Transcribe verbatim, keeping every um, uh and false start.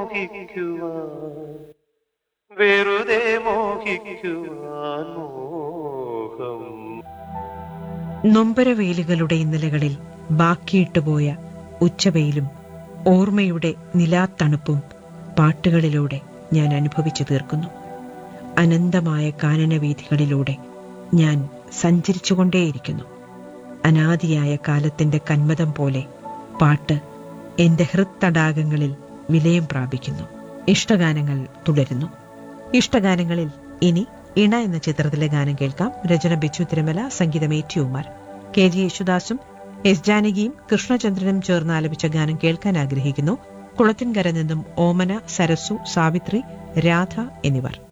മോഹിക്കുവാൻ വെറുതെ മോഹിക്കുവാൻ മോഹം. നൊമ്പരവേലുകളുടെ ഇന്നലകളിൽ ബാക്കിയിട്ടുപോയ ഉച്ചവെയിലും ഓർമ്മയുടെ നിലാത്തണുപ്പും പാട്ടുകളിലൂടെ ഞാൻ അനുഭവിച്ചു തീർക്കുന്നു. അനന്തമായ കാനനവീഥികളിലൂടെ ഞാൻ സഞ്ചരിച്ചുകൊണ്ടേയിരിക്കുന്നു. അനാദിയായ കാലത്തിന്റെ കന്മദം പോലെ പാട്ട് എന്റെ ഹൃത്തടാകങ്ങളിൽ വിലയം പ്രാപിക്കുന്നു. ഇഷ്ടഗാനങ്ങൾ തുടരുന്നു. ഇഷ്ടഗാനങ്ങളിൽ ഇനി ഇണ എന്ന ചിത്രത്തിലെ ഗാനം കേൾക്കാം. രചന ബിച്ചു തിരുമല, സംഗീതം A T Umar. K G യേശുദാസും എസ് ജാനകിയും കൃഷ്ണചന്ദ്രനും ചേർന്ന് ആലപിച്ച ഗാനം കേൾക്കാൻ ആഗ്രഹിക്കുന്നു. കുളത്തിൻകര നിന്നും ഓമന, സരസു, സാവിത്രി, രാധ എന്നിവർ.